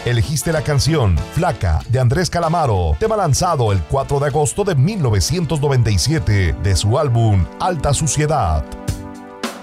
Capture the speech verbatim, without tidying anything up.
Elegiste la canción Flaca de Andrés Calamaro, tema lanzado el cuatro de agosto de mil novecientos noventa y siete de su álbum Alta Suciedad.